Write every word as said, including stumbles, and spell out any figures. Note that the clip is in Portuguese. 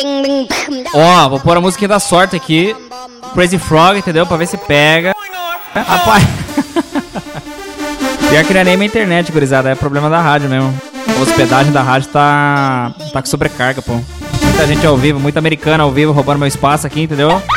Ó, vou pôr a musiquinha da sorte aqui. Crazy Frog, entendeu? Pra ver se pega. Rapaz. Pior que não é nem minha internet, gurizada. É problema da rádio mesmo. A hospedagem da rádio tá, tá com sobrecarga, pô. Muita gente ao vivo, muita americana ao vivo roubando meu espaço aqui, entendeu?